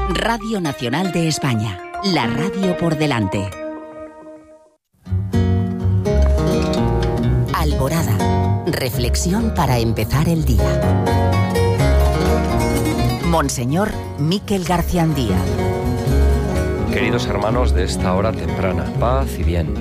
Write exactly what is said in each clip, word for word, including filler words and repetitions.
Radio Nacional de España, la radio por delante. Alborada, reflexión para empezar el día. Monseñor Miquel Garciandía. Queridos hermanos de esta hora temprana, paz y bien.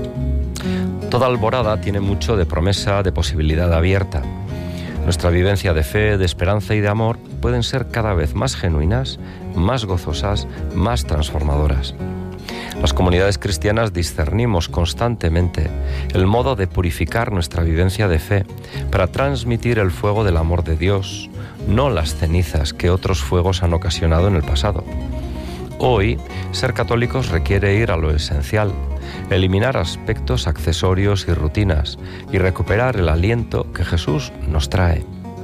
Toda alborada tiene mucho de promesa, de posibilidad abierta. Nuestra vivencia de fe, de esperanza y de amor pueden ser cada vez más genuinas, más gozosas, más transformadoras. Las comunidades cristianas discernimos constantemente el modo de purificar nuestra vivencia de fe para transmitir el fuego del amor de Dios, no las cenizas que otros fuegos han ocasionado en el pasado. Hoy, ser católicos requiere ir a lo esencial, eliminar aspectos accesorios y rutinas y recuperar el aliento que Jesús nos trae.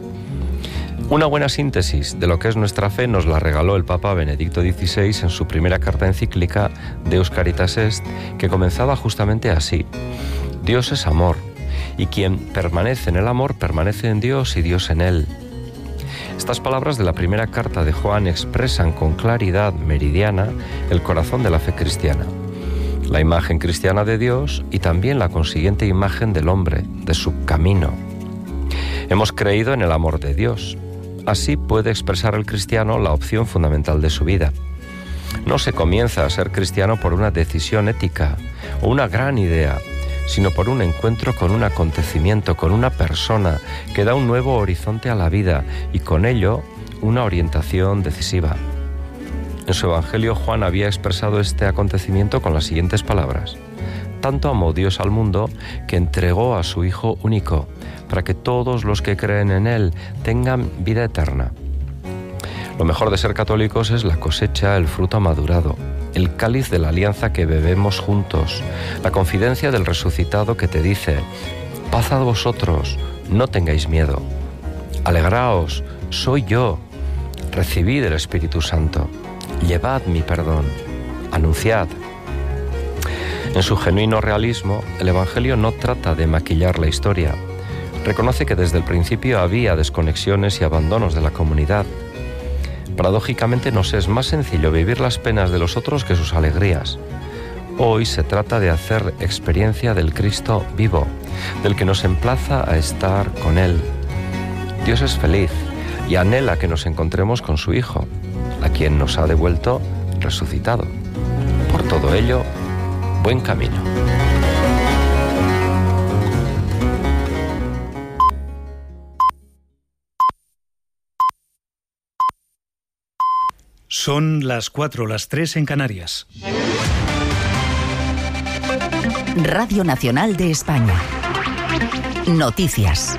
Una buena síntesis de lo que es nuestra fe nos la regaló el Papa Benedicto dieciséis en su primera carta encíclica Deus Caritas Est, que comenzaba justamente así: Dios es amor, y quien permanece en el amor permanece en Dios y Dios en él. Estas palabras de la primera carta de Juan expresan con claridad meridiana el corazón de la fe cristiana, la imagen cristiana de Dios y también la consiguiente imagen del hombre, de su camino. Hemos creído en el amor de Dios. Así puede expresar el cristiano la opción fundamental de su vida. No se comienza a ser cristiano por una decisión ética o una gran idea, sino por un encuentro con un acontecimiento, con una persona que da un nuevo horizonte a la vida y con ello una orientación decisiva. En su Evangelio, Juan había expresado este acontecimiento con las siguientes palabras: tanto amó Dios al mundo que entregó a su Hijo único, para que todos los que creen en Él tengan vida eterna. Lo mejor de ser católicos es la cosecha, el fruto madurado, el cáliz de la alianza que bebemos juntos, la confidencia del resucitado que te dice: paz a vosotros, no tengáis miedo. Alegraos, soy yo. Recibid el Espíritu Santo. Llevad mi perdón. Anunciad. En su genuino realismo, el Evangelio no trata de maquillar la historia. Reconoce que desde el principio había desconexiones y abandonos de la comunidad. Paradójicamente nos es más sencillo vivir las penas de los otros que sus alegrías. Hoy se trata de hacer experiencia del Cristo vivo, del que nos emplaza a estar con Él. Dios es feliz y anhela que nos encontremos con su Hijo, a quien nos ha devuelto resucitado. Por todo ello, buen camino. Son las cuatro, las tres en Canarias. Radio Nacional de España. Noticias.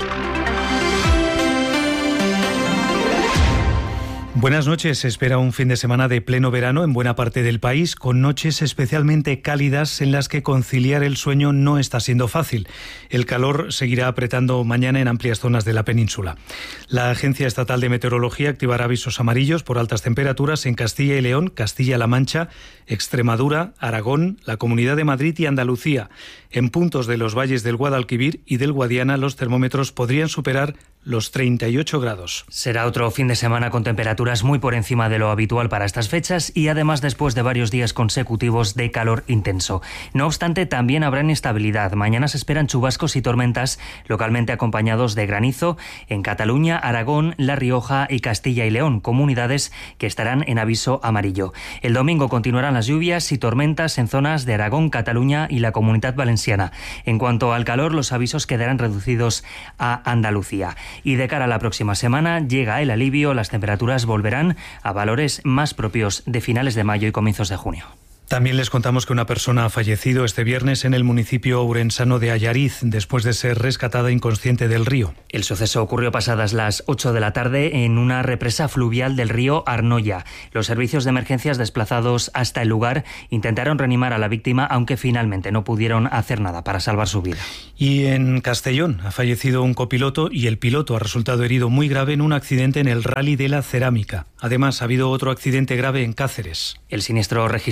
Buenas noches. Se espera un fin de semana de pleno verano en buena parte del país, con noches especialmente cálidas en las que conciliar el sueño no está siendo fácil. El calor seguirá apretando mañana en amplias zonas de la península. La Agencia Estatal de Meteorología activará avisos amarillos por altas temperaturas en Castilla y León, Castilla-La Mancha, Extremadura, Aragón, la Comunidad de Madrid y Andalucía. En puntos de los valles del Guadalquivir y del Guadiana, los termómetros podrían superar los treinta y ocho grados. Será otro fin de semana con temperaturas muy por encima de lo habitual para estas fechas y además después de varios días consecutivos de calor intenso. No obstante, también habrá inestabilidad. Mañana se esperan chubascos y tormentas localmente acompañados de granizo en Cataluña, Aragón, La Rioja y Castilla y León, comunidades que estarán en aviso amarillo. El domingo continuarán las lluvias y tormentas en zonas de Aragón, Cataluña y la Comunidad Valenciana. En cuanto al calor, los avisos quedarán reducidos a Andalucía. Y de cara a la próxima semana llega el alivio, las temperaturas volverán a valores más propios de finales de mayo y comienzos de junio. También les contamos que una persona ha fallecido este viernes en el municipio ourensano de Allariz después de ser rescatada inconsciente del río. El suceso ocurrió pasadas las ocho de la tarde en una represa fluvial del río Arnoya. Los servicios de emergencias desplazados hasta el lugar intentaron reanimar a la víctima, aunque finalmente no pudieron hacer nada para salvar su vida. Y en Castellón ha fallecido un copiloto y el piloto ha resultado herido muy grave en un accidente en el Rally de la Cerámica. Además, ha habido otro accidente grave en Cáceres. El siniestro registrado en la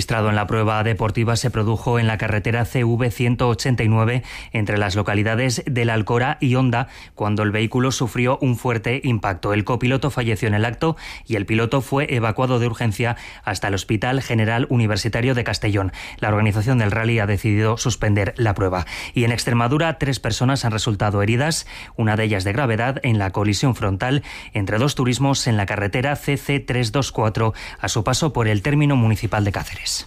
La prueba deportiva se produjo en la carretera C V ciento ochenta y nueve entre las localidades de La Alcora y Honda, cuando el vehículo sufrió un fuerte impacto. El copiloto falleció en el acto y el piloto fue evacuado de urgencia hasta el Hospital General Universitario de Castellón. La organización del rally ha decidido suspender la prueba. Y en Extremadura, tres personas han resultado heridas, una de ellas de gravedad, en la colisión frontal entre dos turismos en la carretera C C trescientos veinticuatro a su paso por el término municipal de Cáceres.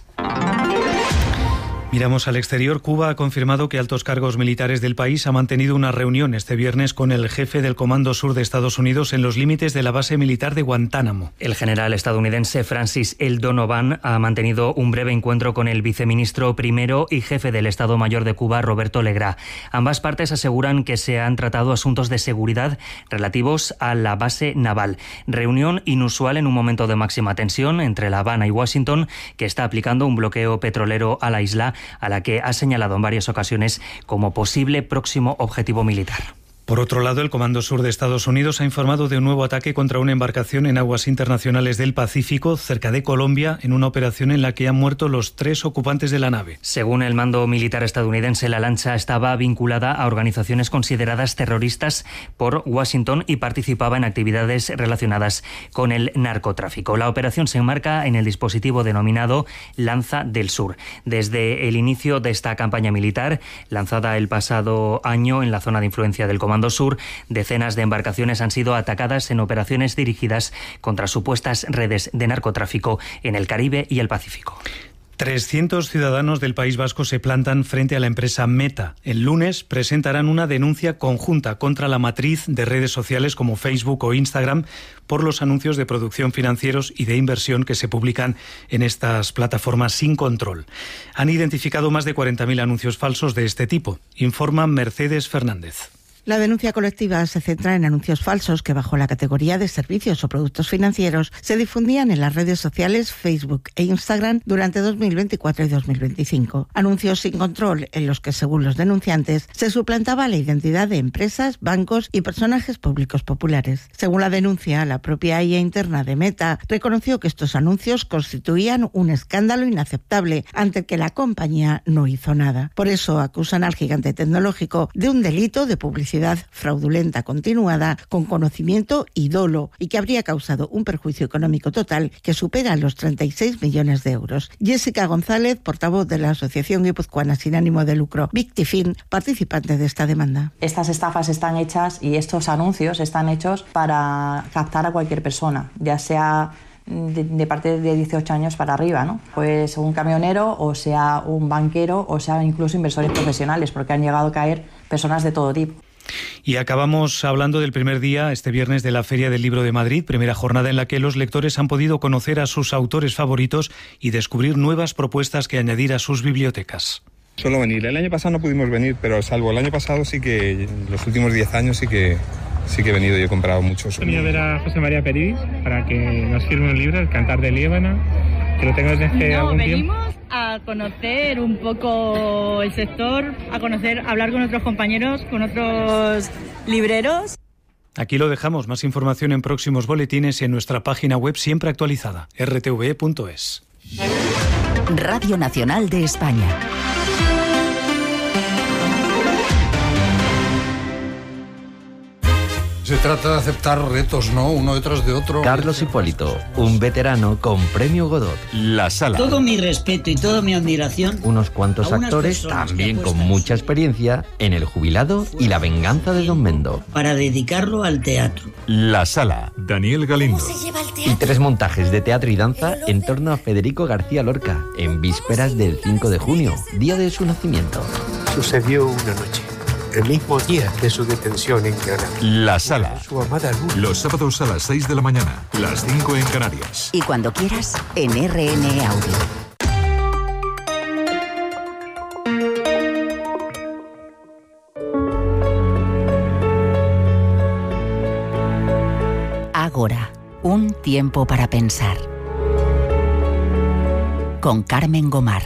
Miramos al exterior. Cuba ha confirmado que altos cargos militares del país han mantenido una reunión este viernes con el jefe del Comando Sur de Estados Unidos en los límites de la base militar de Guantánamo. El general estadounidense Francis L. Donovan ha mantenido un breve encuentro con el viceministro primero y jefe del Estado Mayor de Cuba, Roberto Legrá. Ambas partes aseguran que se han tratado asuntos de seguridad relativos a la base naval. Reunión inusual en un momento de máxima tensión entre La Habana y Washington, que está aplicando un bloqueo petrolero a la isla, a la que ha señalado en varias ocasiones como posible próximo objetivo militar. Por otro lado, el Comando Sur de Estados Unidos ha informado de un nuevo ataque contra una embarcación en aguas internacionales del Pacífico, cerca de Colombia, en una operación en la que han muerto los tres ocupantes de la nave. Según el mando militar estadounidense, la lancha estaba vinculada a organizaciones consideradas terroristas por Washington y participaba en actividades relacionadas con el narcotráfico. La operación se enmarca en el dispositivo denominado Lanza del Sur. Desde el inicio de esta campaña militar, lanzada el pasado año en la zona de influencia del Comando Sur, decenas de embarcaciones han sido atacadas en operaciones dirigidas contra supuestas redes de narcotráfico en el Caribe y el Pacífico. trescientos ciudadanos del País Vasco se plantan frente a la empresa Meta. El lunes presentarán una denuncia conjunta contra la matriz de redes sociales como Facebook o Instagram por los anuncios de producción financieros y de inversión que se publican en estas plataformas sin control. Han identificado más de cuarenta mil anuncios falsos de este tipo, informa Mercedes Fernández. La denuncia colectiva se centra en anuncios falsos que, bajo la categoría de servicios o productos financieros, se difundían en las redes sociales Facebook e Instagram durante dos mil veinticuatro y dos mil veinticinco. Anuncios sin control en los que, según los denunciantes, se suplantaba la identidad de empresas, bancos y personajes públicos populares. Según la denuncia, la propia I A interna de Meta reconoció que estos anuncios constituían un escándalo inaceptable ante el que la compañía no hizo nada. Por eso acusan al gigante tecnológico de un delito de publicidad fraudulenta continuada con conocimiento y dolo y que habría causado un perjuicio económico total que supera los treinta y seis millones de euros. Jessica González, portavoz de la Asociación Guipuzcoana sin ánimo de lucro Victifin, participante de esta demanda. Estas estafas están hechas y estos anuncios están hechos para captar a cualquier persona, ya sea De, de parte de dieciocho años para arriba, ¿no? Pues un camionero, o sea un banquero, o sea incluso inversores profesionales, porque han llegado a caer personas de todo tipo. Y acabamos hablando del primer día, este viernes, de la Feria del Libro de Madrid, primera jornada en la que los lectores han podido conocer a sus autores favoritos y descubrir nuevas propuestas que añadir a sus bibliotecas. Suelo venir. El año pasado no pudimos venir, pero salvo el año pasado sí que, los últimos diez años sí que sí que he venido y he comprado muchos. He venido a ver a José María Peridis para que nos firme un libro, El Cantar de Líbana, que lo tengo desde hace no, algún tiempo. Venimos a conocer un poco el sector, a conocer, a hablar con otros compañeros, con otros libreros. Aquí lo dejamos. Más información en próximos boletines y en nuestra página web siempre actualizada, r t v e punto es. Radio Nacional de España. Se trata de aceptar retos, ¿no? Uno detrás de otro. Carlos Hipólito, un veterano con premio Godot. La Sala. Todo mi respeto y toda mi admiración. Unos cuantos actores, también con mucha experiencia, en El Jubilado y La Venganza de Don Mendo. Para dedicarlo al teatro. La Sala. Daniel Galindo. Y tres montajes de teatro y danza en torno a Federico García Lorca, en vísperas del cinco de junio, día de su nacimiento. Sucedió una noche, el mismo día de su detención en Granada. La Sala. Su amada Luna. Los sábados a las seis de la mañana, las cinco en Canarias. Y cuando quieras, en R N Audio. Ágora, un tiempo para pensar. Con Carmen Gomar.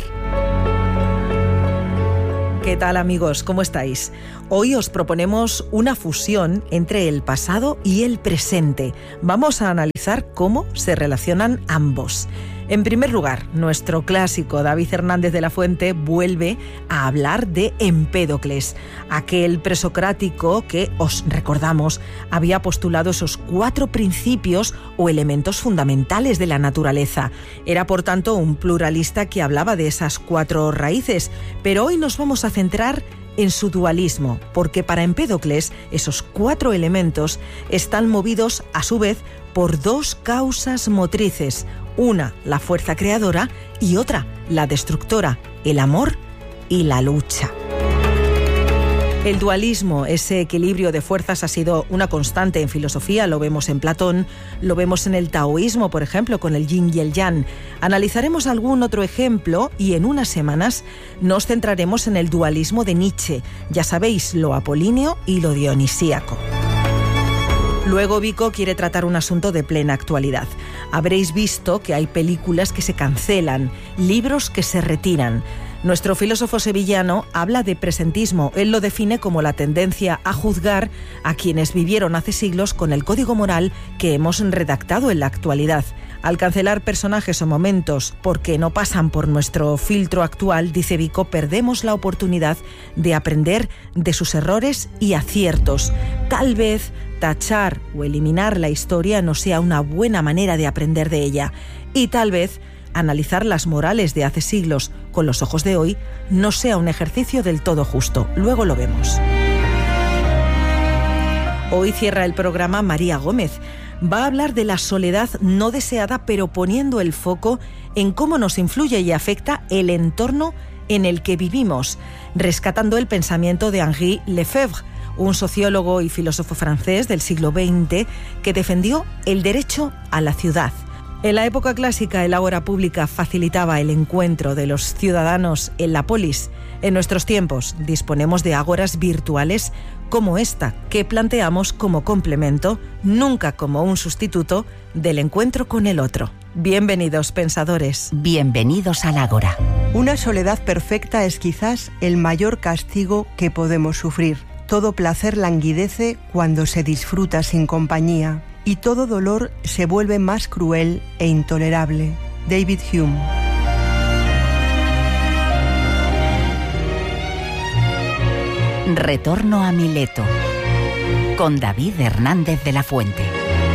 ¿Qué tal, amigos? ¿Cómo estáis? Hoy os proponemos una fusión entre el pasado y el presente. Vamos a analizar cómo se relacionan ambos. En primer lugar, nuestro clásico David Hernández de la Fuente vuelve a hablar de Empédocles, aquel presocrático que, os recordamos, había postulado esos cuatro principios o elementos fundamentales de la naturaleza. Era, por tanto, un pluralista que hablaba de esas cuatro raíces, pero hoy nos vamos a centrar en su dualismo, porque para Empédocles esos cuatro elementos están movidos a su vez por dos causas motrices, una la fuerza creadora y otra la destructora, el amor y la lucha. El dualismo, ese equilibrio de fuerzas, ha sido una constante en filosofía. Lo vemos en Platón, lo vemos en el taoísmo, por ejemplo, con el yin y el yang. Analizaremos algún otro ejemplo y en unas semanas nos centraremos en el dualismo de Nietzsche. Ya sabéis, lo apolíneo y lo dionisíaco. Luego Vico quiere tratar un asunto de plena actualidad. Habréis visto que hay películas que se cancelan, libros que se retiran. Nuestro filósofo sevillano habla de presentismo. Él lo define como la tendencia a juzgar a quienes vivieron hace siglos con el código moral que hemos redactado en la actualidad. Al cancelar personajes o momentos porque no pasan por nuestro filtro actual, dice Vico, perdemos la oportunidad de aprender de sus errores y aciertos. Tal vez tachar o eliminar la historia no sea una buena manera de aprender de ella. Y tal vez analizar las morales de hace siglos con los ojos de hoy no sea un ejercicio del todo justo. Luego lo vemos. Hoy cierra el programa María Gómez. Va a hablar de la soledad no deseada, pero poniendo el foco en cómo nos influye y afecta el entorno en el que vivimos, rescatando el pensamiento de Henri Lefebvre, un sociólogo y filósofo francés del siglo veinte que defendió el derecho a la ciudad. En la época clásica, el ágora pública facilitaba el encuentro de los ciudadanos en la polis. En nuestros tiempos disponemos de ágoras virtuales como esta, que planteamos como complemento, nunca como un sustituto, del encuentro con el otro. Bienvenidos, pensadores. Bienvenidos al ágora. Una soledad perfecta es quizás el mayor castigo que podemos sufrir. Todo placer languidece cuando se disfruta sin compañía. Y todo dolor se vuelve más cruel e intolerable. David Hume. Retorno a Mileto, con David Hernández de la Fuente.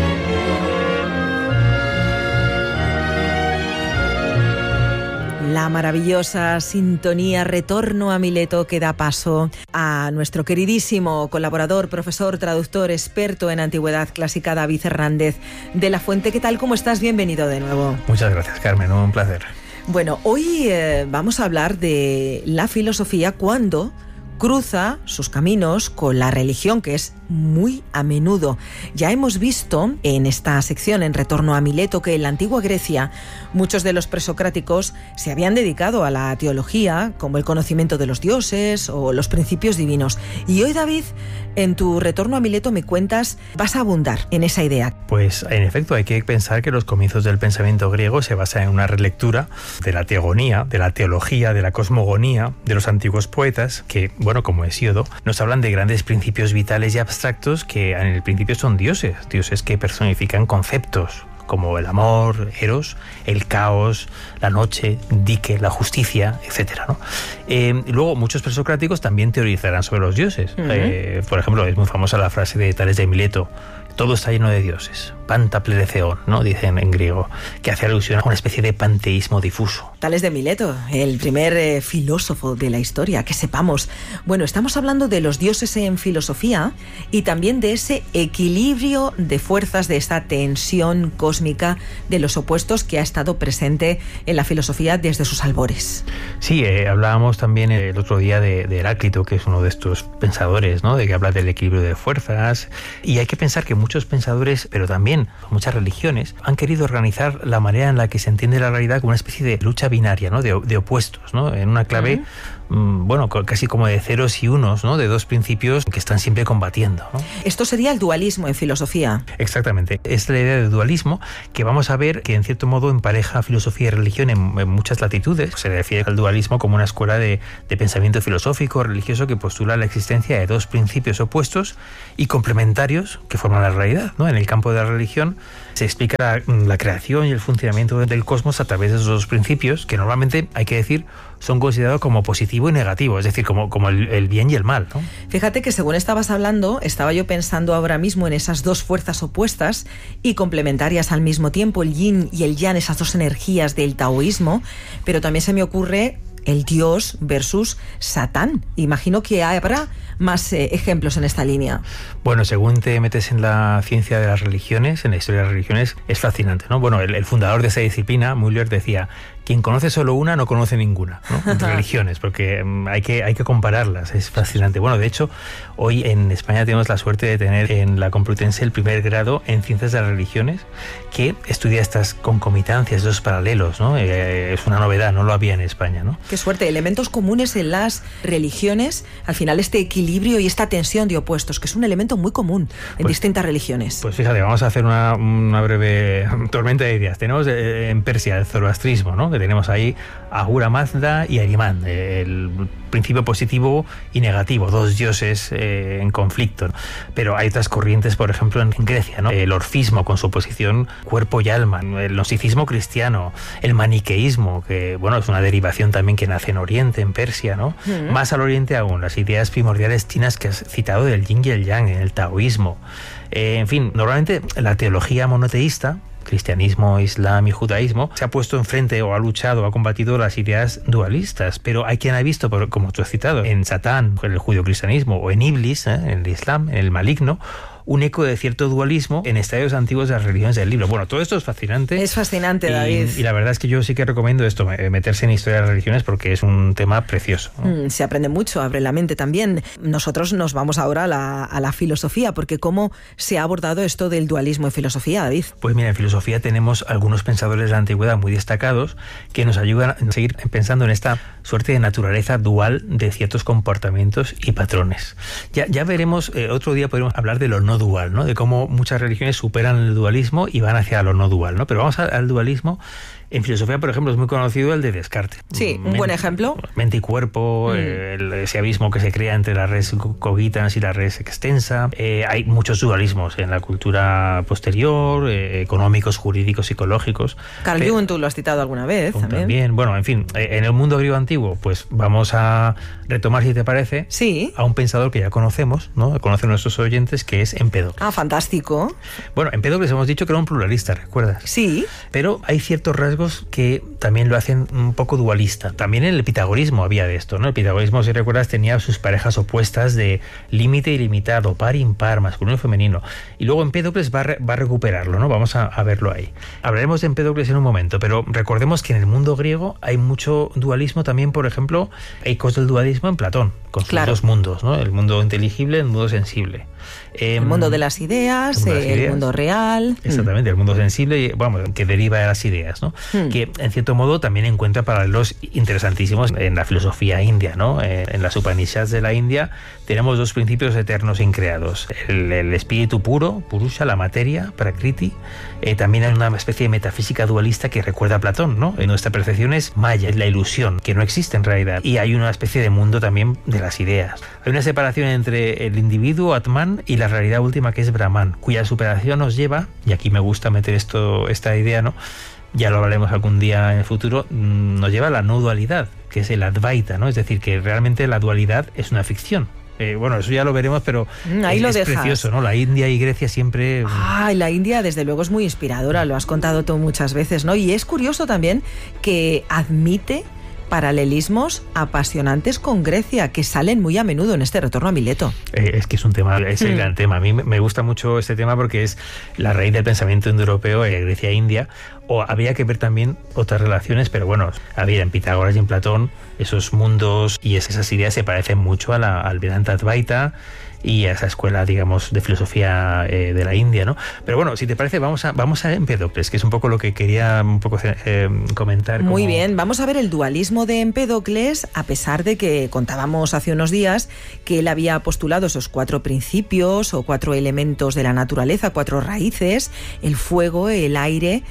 La maravillosa sintonía Retorno a Mileto que da paso a nuestro queridísimo colaborador, profesor, traductor, experto en antigüedad clásica, David Hernández de la Fuente. ¿Qué tal? ¿Cómo estás? Bienvenido de nuevo. Muchas gracias, Carmen. Un placer. Bueno, hoy eh, vamos a hablar de la filosofía cuando cruza sus caminos con la religión, que es muy a menudo. Ya hemos visto en esta sección, en Retorno a Mileto, que en la antigua Grecia muchos de los presocráticos se habían dedicado a la teología, como el conocimiento de los dioses o los principios divinos. Y hoy, David, en tu Retorno a Mileto me cuentas, vas a abundar en esa idea. Pues, en efecto, hay que pensar que los comienzos del pensamiento griego se basan en una relectura de la teogonía, de la teología, de la cosmogonía, de los antiguos poetas, que, bueno, como Hesíodo, nos hablan de grandes principios vitales y abstractos que en el principio son dioses, dioses que personifican conceptos como el amor, Eros, el caos, la noche, Dike, la justicia, etcétera, ¿no? Eh, luego, muchos presocráticos también teorizarán sobre los dioses. Uh-huh. Eh, por ejemplo, es muy famosa la frase de Tales de Mileto: todo está lleno de dioses, panta pleletheon, ¿no? Dicen en griego, que hace alusión a una especie de panteísmo difuso. Tales de Mileto, el primer eh, filósofo de la historia, que sepamos. Bueno, estamos hablando de los dioses en filosofía y también de ese equilibrio de fuerzas, de esta tensión cósmica de los opuestos que ha estado presente en la filosofía desde sus albores. Sí, eh, hablábamos también el otro día de, de Heráclito, que es uno de estos pensadores, ¿no? De que habla del equilibrio de fuerzas, y hay que pensar que muchos pensadores, pero también muchas religiones, han querido organizar la manera en la que se entiende la realidad como una especie de lucha binaria, ¿no? de, de opuestos, ¿no? En una clave, uh-huh. mmm, bueno, casi como de ceros y unos, ¿no? De dos principios que están siempre combatiendo, ¿no? Esto sería el dualismo en filosofía. Exactamente. Es la idea de dualismo que vamos a ver que en cierto modo empareja filosofía y religión en, en muchas latitudes. Se refiere al dualismo como una escuela de, de pensamiento filosófico, religioso, que postula la existencia de dos principios opuestos y complementarios que forman la realidad, ¿no? En el campo de la religión religión se explica la, la creación y el funcionamiento del cosmos a través de esos dos principios que normalmente, hay que decir, son considerados como positivo y negativo, es decir, como, como el, el bien y el mal, ¿no? Fíjate que según estabas hablando, estaba yo pensando ahora mismo en esas dos fuerzas opuestas y complementarias al mismo tiempo, el yin y el yang, esas dos energías del taoísmo, pero también se me ocurre el Dios versus Satán. Imagino que habrá más eh, ejemplos en esta línea. Bueno, según te metes en la ciencia de las religiones, en la historia de las religiones, es fascinante, ¿no? Bueno, el, el fundador de esa disciplina, Müller, decía: quien conoce solo una no conoce ninguna, ¿no? Entre religiones, porque um, hay que hay que compararlas, es fascinante. Bueno, de hecho, hoy en España tenemos la suerte de tener en la Complutense el primer grado en ciencias de las religiones que estudia estas concomitancias, estos paralelos, ¿no? Eh, es una novedad, no lo había en España, ¿no? Qué suerte, elementos comunes en las religiones, al final este equilibrio y esta tensión de opuestos, que es un elemento muy común en pues, distintas religiones. Pues fíjate, vamos a hacer una, una breve tormenta de ideas. Tenemos eh, en Persia el zoroastrismo, ¿no? Que tenemos ahí Ahura Mazda y Ahriman, el principio positivo y negativo, dos dioses eh, en conflicto, ¿no? Pero hay otras corrientes, por ejemplo, en Grecia, ¿no? El orfismo con su oposición cuerpo y alma, el gnosticismo cristiano, el maniqueísmo, que bueno, es una derivación también que nace en Oriente, en Persia, ¿no? Uh-huh. Más al oriente aún, las ideas primordiales chinas que has citado del yin y el yang, en el taoísmo. Eh, en fin, normalmente la teología monoteísta, cristianismo, islam y judaísmo, se ha puesto enfrente o ha luchado, ha combatido las ideas dualistas, pero hay quien ha visto, como tú has citado, en Satán, en el judio-cristianismo, o en Iblis, ¿eh? en el islam, en el maligno, un eco de cierto dualismo en estadios antiguos de las religiones del libro. Bueno, todo esto es fascinante. Es fascinante, David. Y, y la verdad es que yo sí que recomiendo esto, meterse en historia de las religiones, porque es un tema precioso, ¿no? Mm, se aprende mucho, abre la mente también. Nosotros nos vamos ahora a la, a la filosofía, porque ¿cómo se ha abordado esto del dualismo en filosofía, David? Pues mira, en filosofía tenemos algunos pensadores de la antigüedad muy destacados que nos ayudan a seguir pensando en esta suerte de naturaleza dual de ciertos comportamientos y patrones. Ya, ya veremos, eh, otro día podremos hablar de lo no dual, ¿no? De cómo muchas religiones superan el dualismo y van hacia lo no dual, ¿no? Pero vamos al, al dualismo. En filosofía, por ejemplo, es muy conocido el de Descartes. Sí, un mente, buen ejemplo. Mente y cuerpo, mm. eh, el, ese abismo que se crea entre la res cogitans y la res extensa. Eh, hay muchos dualismos en la cultura posterior, eh, económicos, jurídicos, psicológicos. Carl Jung, tú lo has citado alguna vez también. También. Bueno, en fin, eh, en el mundo griego antiguo, pues vamos a retomar, si te parece, sí. a un pensador que ya conocemos, ¿no? Conocen nuestros oyentes, que es Empédocles. Ah, fantástico. Bueno, Empédocles hemos dicho que era un pluralista, ¿recuerdas? Sí. Pero hay ciertos rasgos que también lo hacen un poco dualista. También en el pitagorismo había de esto, ¿no? El pitagorismo, si recuerdas, tenía sus parejas opuestas de límite ilimitado, par impar, masculino y femenino. Y luego Empédocles va a, re, va a recuperarlo, ¿no? Vamos a, a verlo ahí. Hablaremos de Empédocles en un momento, pero recordemos que en el mundo griego hay mucho dualismo también. Por ejemplo, hay ecos del dualismo en Platón, con sus claro. dos mundos, ¿no? El mundo inteligible y el mundo sensible. Eh, el mundo de las ideas, el mundo, de las ideas. El mundo real. Exactamente, mm. el mundo sensible, vamos, que deriva de las ideas, ¿no? Mm. Que en cierto modo también encuentra paralelos interesantísimos en la filosofía india, ¿no? Eh, en las Upanishads de la India tenemos dos principios eternos increados. El, el espíritu puro, Purusha, la materia, Prakriti. Eh, también hay una especie de metafísica dualista que recuerda a Platón, ¿no? En nuestra percepción es Maya, es la ilusión, que no existe en realidad. Y hay una especie de mundo también de las ideas. Hay una separación entre el individuo, Atman, y la realidad última, que es Brahman, cuya superación nos lleva, y aquí me gusta meter esto, esta idea, ¿no? Ya lo hablaremos algún día en el futuro, nos lleva a la no dualidad, que es el Advaita, ¿no? Es decir, que realmente la dualidad es una ficción. Eh, bueno, eso ya lo veremos, pero ahí es, lo es precioso, ¿no? La India y Grecia siempre... Ah, la India desde luego es muy inspiradora, lo has contado tú muchas veces, ¿no? Y es curioso también que admite paralelismos apasionantes con Grecia, que salen muy a menudo en este retorno a Mileto. Eh, es que es un tema, es el mm. gran tema. A mí me gusta mucho este tema porque es la raíz del pensamiento indoeuropeo, eh, Grecia e India. O había que ver también otras relaciones, pero bueno, había en Pitágoras y en Platón esos mundos y esas ideas se parecen mucho a la, al Vedanta Advaita y a esa escuela, digamos, de filosofía eh, de la India, ¿no? Pero bueno, si te parece, vamos a vamos a Empédocles, que es un poco lo que quería un poco eh, comentar. Muy como... bien, vamos a ver el dualismo de Empédocles, a pesar de que contábamos hace unos días que él había postulado esos cuatro principios o cuatro elementos de la naturaleza, cuatro raíces: el fuego, el aire, el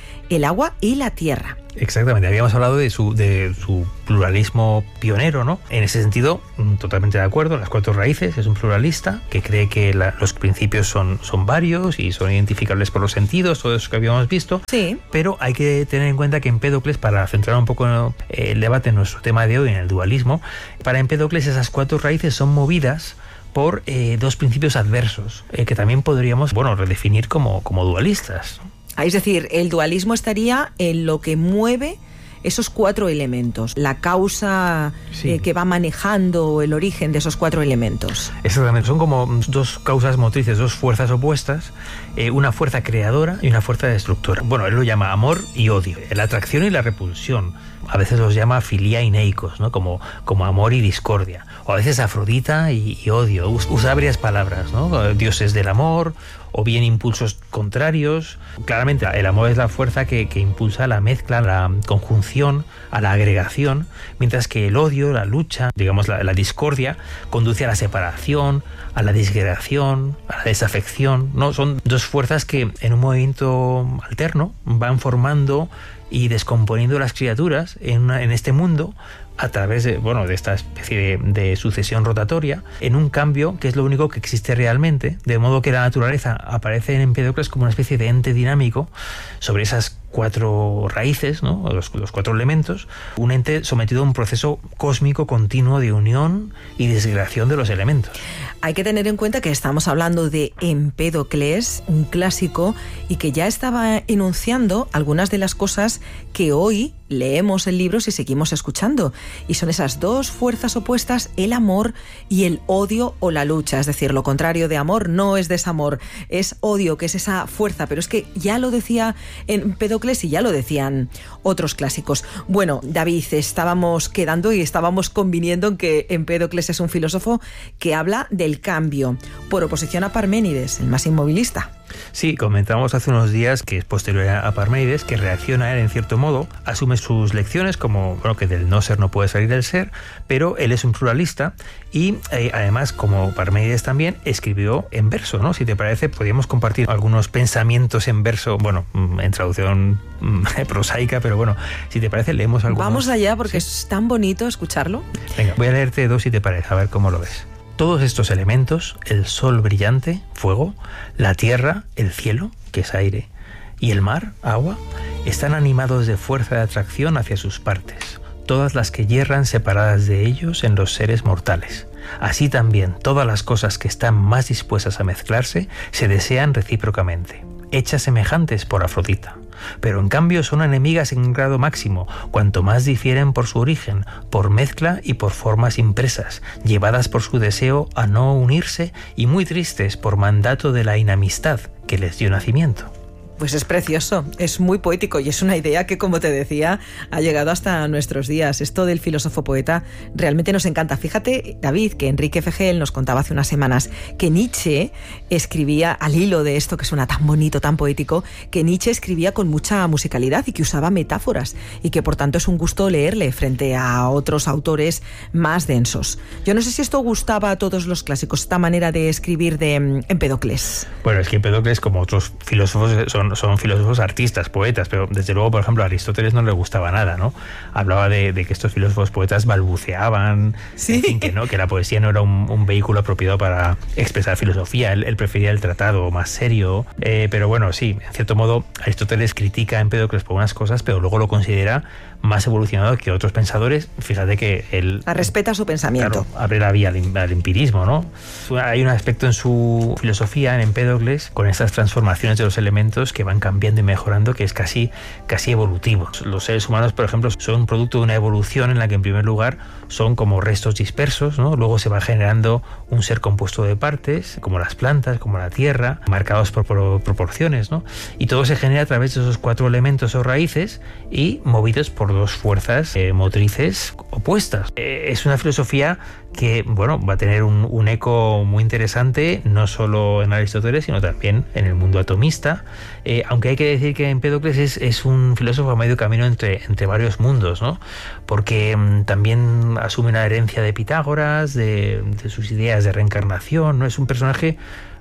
agua y la tierra. Exactamente, habíamos hablado de su, de su pluralismo pionero, ¿no? En ese sentido, totalmente de acuerdo, las cuatro raíces, es un pluralista que cree que la, los principios son, son varios y son identificables por los sentidos, todo eso que habíamos visto. Sí. Pero hay que tener en cuenta que Empédocles, para centrar un poco el debate en nuestro tema de hoy, en el dualismo, para Empédocles esas cuatro raíces son movidas por eh, dos principios adversos, eh, que también podríamos, bueno, redefinir como, como dualistas, ¿no? Es decir, el dualismo estaría en lo que mueve esos cuatro elementos, la causa sí. eh, que va manejando el origen de esos cuatro elementos. Exactamente, son como dos causas motrices, dos fuerzas opuestas, eh, una fuerza creadora y una fuerza destructora. Bueno, él lo llama amor y odio, la atracción y la repulsión. A veces los llama filia y neikos, ¿no? Como, como amor y discordia. O a veces Afrodita y, y odio. Usa varias palabras, ¿no? Dioses del amor, o bien impulsos contrarios. Claramente el amor es la fuerza que, que impulsa la mezcla, la conjunción, a la agregación, mientras que el odio, la lucha, digamos la, la discordia, conduce a la separación, a la disgregación, a la desafección, ¿no? Son dos fuerzas que en un movimiento alterno van formando y descomponiendo las criaturas en, una, en este mundo a través de, bueno, de esta especie de, de sucesión rotatoria, en un cambio que es lo único que existe realmente, de modo que la naturaleza aparece en Empédocles como una especie de ente dinámico sobre esas cuatro raíces, ¿no? los, los cuatro elementos, un ente sometido a un proceso cósmico continuo de unión y disgregación de los elementos. Hay que tener en cuenta que estamos hablando de Empédocles, un clásico, y que ya estaba enunciando algunas de las cosas que hoy leemos en libros y seguimos escuchando. Y son esas dos fuerzas opuestas, el amor y el odio o la lucha. Es decir, lo contrario de amor no es desamor, es odio, que es esa fuerza. Pero es que ya lo decía Empédocles y ya lo decían otros clásicos. Bueno, David, estábamos quedando y estábamos conviniendo en que Empédocles es un filósofo que habla del cambio, por oposición a Parménides, el más inmovilista. Sí, comentamos hace unos días que es posterior a Parménides, que reacciona él en cierto modo, asume sus lecciones como, bueno, que del no ser no puede salir del ser, pero él es un pluralista y eh, además, como Parménides también, escribió en verso, ¿no? Si te parece, podríamos compartir algunos pensamientos en verso, bueno, en traducción prosaica, pero bueno, si te parece, leemos algunos. Vamos allá, porque ¿sí? Es tan bonito escucharlo. Venga, voy a leerte dos si te parece, a ver cómo lo ves. Todos estos elementos, el sol brillante, fuego, la tierra, el cielo, que es aire, y el mar, agua, están animados de fuerza de atracción hacia sus partes, todas las que yerran separadas de ellos en los seres mortales. Así también todas las cosas que están más dispuestas a mezclarse se desean recíprocamente, hechas semejantes por Afrodita. Pero en cambio son enemigas en grado máximo, cuanto más difieren por su origen, por mezcla y por formas impresas, llevadas por su deseo a no unirse y muy tristes por mandato de la inamistad que les dio nacimiento. Pues es precioso, es muy poético y es una idea que, como te decía, ha llegado hasta nuestros días. Esto del filósofo poeta realmente nos encanta. Fíjate, David, que Enrique Fejel nos contaba hace unas semanas que Nietzsche escribía, al hilo de esto que suena tan bonito, tan poético, que Nietzsche escribía con mucha musicalidad y que usaba metáforas y que por tanto es un gusto leerle frente a otros autores más densos. Yo no sé si esto gustaba a todos los clásicos, esta manera de escribir de Empédocles. Bueno, es que Empédocles, como otros filósofos, son son filósofos artistas, poetas, pero desde luego, por ejemplo, a Aristóteles no le gustaba nada, ¿no? Hablaba de, de que estos filósofos poetas balbuceaban, ¿sí? En fin, que no, que la poesía no era un, un vehículo apropiado para expresar filosofía, él, él prefería el tratado más serio, eh, pero bueno, sí, en cierto modo Aristóteles critica a Empédocles por unas cosas, pero luego lo considera más evolucionado que otros pensadores. Fíjate que él respeta su pensamiento. Claro, abre la vía al, al empirismo, ¿no? Hay un aspecto en su filosofía, en Empédocles, con estas transformaciones de los elementos que van cambiando y mejorando, que es casi, casi evolutivo. Los seres humanos, por ejemplo, son producto de una evolución en la que, en primer lugar, son como restos dispersos, ¿no? Luego se va generando un ser compuesto de partes, como las plantas, como la tierra, marcados por, por proporciones, ¿no? Y todo se genera a través de esos cuatro elementos o raíces y movidos por dos fuerzas eh, motrices opuestas. Eh, es una filosofía que, bueno, va a tener un, un eco muy interesante, no solo en Aristóteles, sino también en el mundo atomista, eh, aunque hay que decir que Empédocles es, es un filósofo a medio camino entre, entre varios mundos, ¿no? Porque mmm, también asume una herencia de Pitágoras, de, de sus ideas de reencarnación, ¿no? Es un personaje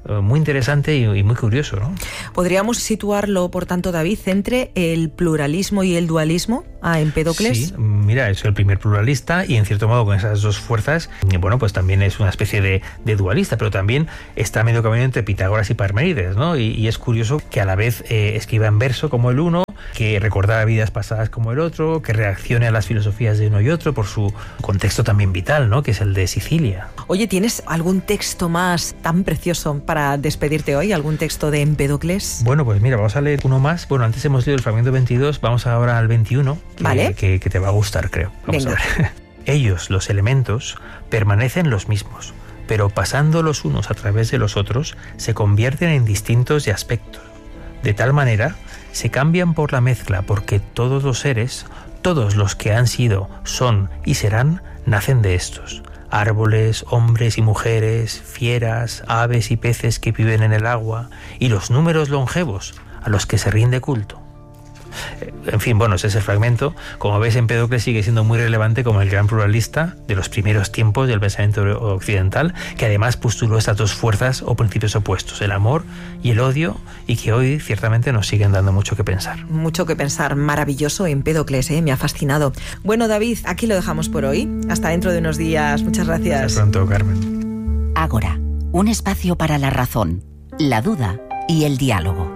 muy interesante y, y muy curioso, ¿no? ¿Podríamos situarlo, por tanto, David, entre el pluralismo y el dualismo a Empédocles? Sí, mira, es el primer pluralista y en cierto modo con esas dos fuerzas, bueno, pues también es una especie de, de dualista, pero también está a medio camino entre Pitágoras y Parménides, ¿no? Y, y es curioso que a la vez eh, escriba en verso como el uno, que recordara vidas pasadas como el otro, que reaccione a las filosofías de uno y otro por su contexto también vital, ¿no? Que es el de Sicilia. Oye, ¿tienes algún texto más tan precioso para despedirte hoy? ¿Algún texto de Empédocles? Bueno, pues mira, vamos a leer uno más. Bueno, antes hemos leído el fragmento veintidós, vamos ahora al veintiuno, que, ¿vale? que, que te va a gustar, creo. Vamos Venga. a ver. Ellos, los elementos, permanecen los mismos, pero pasando los unos a través de los otros, se convierten en distintos de aspecto. De tal manera, se cambian por la mezcla, porque todos los seres, todos los que han sido, son y serán, nacen de estos. Árboles, hombres y mujeres, fieras, aves y peces que viven en el agua, y los números longevos a los que se rinde culto. En fin, bueno, ese es el fragmento. Como ves, Empédocles sigue siendo muy relevante como el gran pluralista de los primeros tiempos del pensamiento occidental, que además postuló estas dos fuerzas o principios opuestos, el amor y el odio, y que hoy ciertamente nos siguen dando mucho que pensar. Mucho que pensar. Maravilloso Empédocles, ¿eh? Me ha fascinado. Bueno, David, aquí lo dejamos por hoy. Hasta dentro de unos días. Muchas gracias. Hasta pronto, Carmen. Ágora, un espacio para la razón, la duda y el diálogo.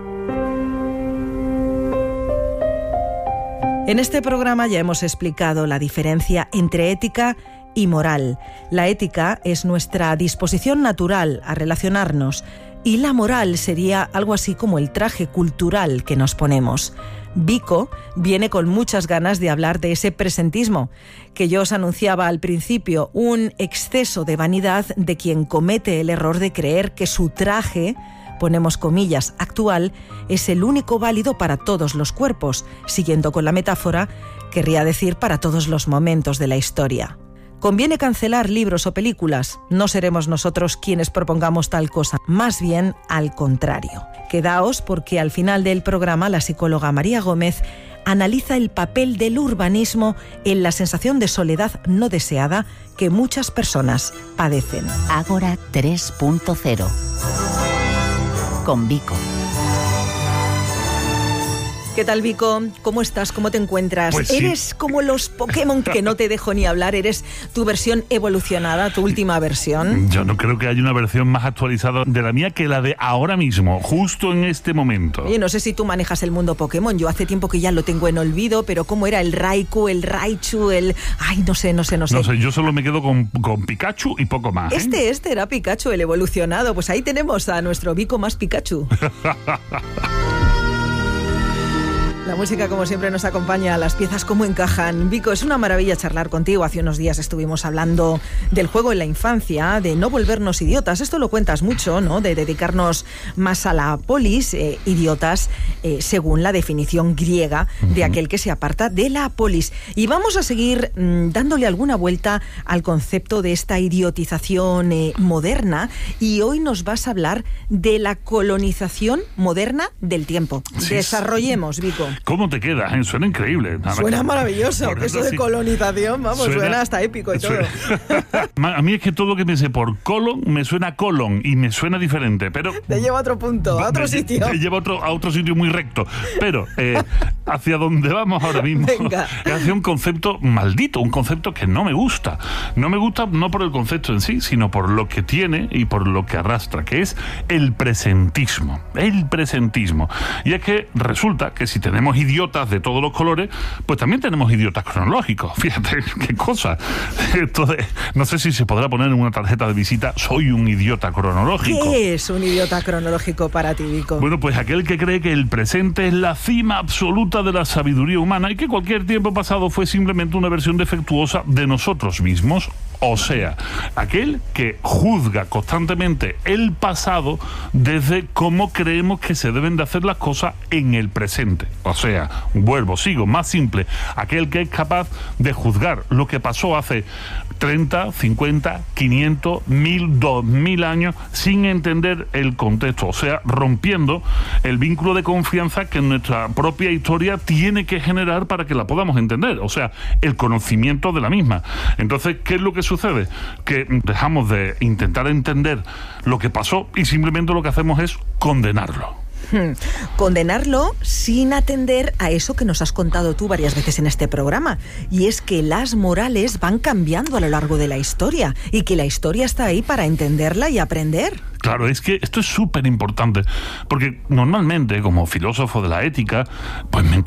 En este programa ya hemos explicado la diferencia entre ética y moral. La ética es nuestra disposición natural a relacionarnos y la moral sería algo así como el traje cultural que nos ponemos. Vico viene con muchas ganas de hablar de ese presentismo que yo os anunciaba al principio, un exceso de vanidad de quien comete el error de creer que su traje, ponemos comillas, actual, es el único válido para todos los cuerpos. Siguiendo con la metáfora, querría decir para todos los momentos de la historia. ¿Conviene cancelar libros o películas? No seremos nosotros quienes propongamos tal cosa, más bien al contrario. Quedaos porque al final del programa la psicóloga María Gómez analiza el papel del urbanismo en la sensación de soledad no deseada que muchas personas padecen. Ágora tres punto cero. Con Vico. ¿Qué tal, Vico? ¿Cómo estás? ¿Cómo te encuentras? Pues sí. Eres como los Pokémon, que no te dejo ni hablar. Eres tu versión evolucionada, tu última versión. Yo no creo que haya una versión más actualizada de la mía que la de ahora mismo, justo en este momento. Oye, no sé si tú manejas el mundo Pokémon. Yo hace tiempo que ya lo tengo en olvido, pero ¿cómo era el Raikou, el Raichu, el... Ay, no sé, no sé, no sé. No sé, yo solo me quedo con, con Pikachu y poco más. ¿eh? Este, este era Pikachu, el evolucionado. Pues ahí tenemos a nuestro Vico más Pikachu. La música, como siempre, nos acompaña, las piezas cómo encajan. Vico, es una maravilla charlar contigo. Hace unos días estuvimos hablando del juego en la infancia, de no volvernos idiotas. Esto lo cuentas mucho, ¿no? De dedicarnos más a la polis, eh, idiotas, eh, según la definición griega de aquel que se aparta de la polis. Y vamos a seguir mmm, dándole alguna vuelta al concepto de esta idiotización eh, moderna. Y hoy nos vas a hablar de la colonización moderna del tiempo. Sí. Desarrollemos, Vico. ¿Cómo te queda? Eh? Suena increíble. Suena maravilloso. Eso de colonización, vamos, suena, suena hasta épico y suena, todo. A mí es que todo lo que pensé por colon me suena colon y me suena diferente, pero... Te lleva a otro punto, a otro me, sitio. Te lleva a otro, a otro sitio muy recto. Pero eh, hacia donde vamos ahora mismo Venga. es hacia un concepto maldito, un concepto que no me gusta. No me gusta no por el concepto en sí, sino por lo que tiene y por lo que arrastra, que es el presentismo. El presentismo. Y es que resulta que si tenemos idiotas de todos los colores, pues también tenemos idiotas cronológicos. Fíjate qué cosa. Esto de, no sé si se podrá poner en una tarjeta de visita, soy un idiota cronológico. ¿Qué es un idiota cronológico para ti, Vico? Bueno, pues aquel que cree que el presente es la cima absoluta de la sabiduría humana y que cualquier tiempo pasado fue simplemente una versión defectuosa de nosotros mismos. O sea, aquel que juzga constantemente el pasado desde cómo creemos que se deben de hacer las cosas en el presente. O sea, vuelvo, sigo, más simple, aquel que es capaz de juzgar lo que pasó hace treinta, cincuenta, quinientos, mil, dos mil años sin entender el contexto, o sea, rompiendo el vínculo de confianza que nuestra propia historia tiene que generar para que la podamos entender, o sea, el conocimiento de la misma. Entonces, ¿qué es lo que sucede? Que dejamos de intentar entender lo que pasó y simplemente lo que hacemos es condenarlo. Hmm. Condenarlo sin atender a eso que nos has contado tú varias veces en este programa, y es que las morales van cambiando a lo largo de la historia y que la historia está ahí para entenderla y aprender. Claro, es que esto es súper importante, porque normalmente, como filósofo de la ética, pues me encuentro